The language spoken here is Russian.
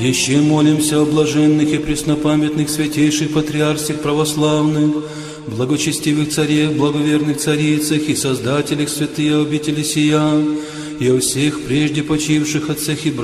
Еще молимся о блаженных и преснопамятных святейших патриарсих православных, благочестивых царях, благоверных царицах и создателях святые обители сия, и о всех прежде почивших отцах и братьях,